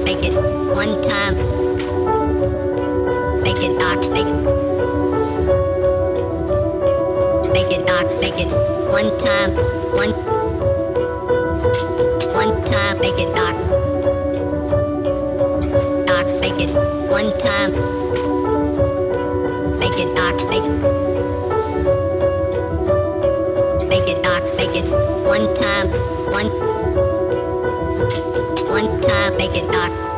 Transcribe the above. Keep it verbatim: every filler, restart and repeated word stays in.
make it one time, make it doc, make make it doc, make it one time, one one time, make it doc, doc, make it one time, make it doc, make make it doc, make it one time, one one time, make it doc.